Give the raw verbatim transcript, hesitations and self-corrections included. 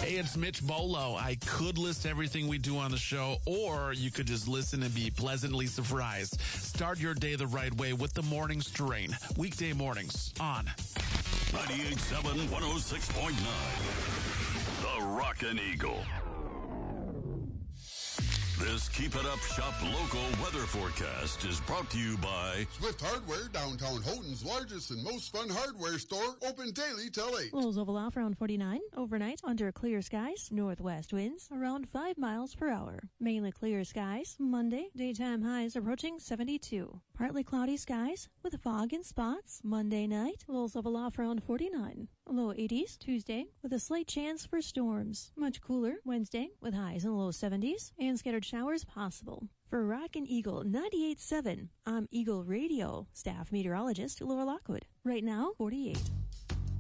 Hey, it's Mitch Bolo. I could list everything we do on the show, or you could just listen and be pleasantly surprised. Start your day the right way with the Morning Strain. Weekday mornings on ninety-eight point seven, one oh six point nine. The Rockin' Eagle. This Keep It Up Shop local weather forecast is brought to you by Swift Hardware, downtown Houghton's largest and most fun hardware store, open daily till eight. Lows level off around forty-nine. Overnight, under clear skies. Northwest winds around five miles per hour. Mainly clear skies. Monday, daytime highs approaching seventy-two. Partly cloudy skies with fog in spots. Monday night, lows level off around forty-nine. Low eighties Tuesday with a slight chance for storms. Much cooler Wednesday with highs in the low seventies and scattered showers possible. For Rockin' Eagle ninety-eight point seven, I'm Eagle Radio staff meteorologist Laura Lockwood. Right now, forty-eight.